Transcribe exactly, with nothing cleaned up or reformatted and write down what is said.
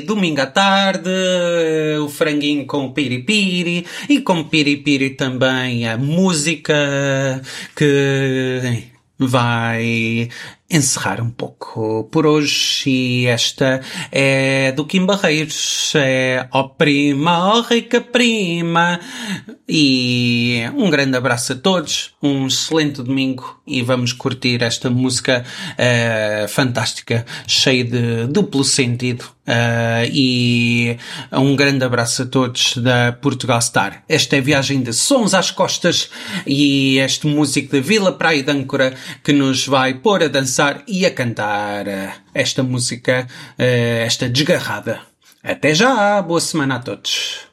domingo à tarde, o franguinho com o piripiri, e com piripiri também a música que vai encerrar um pouco por hoje, e esta é do Kim Barreiros, é ó prima, ó rica prima, e um grande abraço a todos, um excelente domingo, e vamos curtir esta música uh, fantástica, cheia de duplo sentido, uh, e um grande abraço a todos da Portugal Star. Esta é a viagem de sons às costas, e este músico da Vila Praia de Âncora que nos vai pôr a dançar e a cantar esta música, esta desgarrada. Até já, boa semana a todos.